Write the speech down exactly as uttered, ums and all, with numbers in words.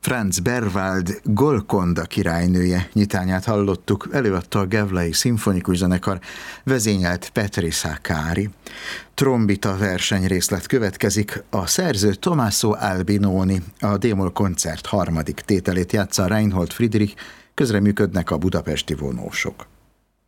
Franz Berwald Golconda királynője nyitányát hallottuk, előadta a Gevlei Szimfonikus Zenekar, vezényelt Petri Saccari. Trombita versenyrészlet következik, a szerző Tommaso Albinoni, a D-moll koncert harmadik tételét játsza Reinhold Friedrich, közreműködnek a budapesti vonósok.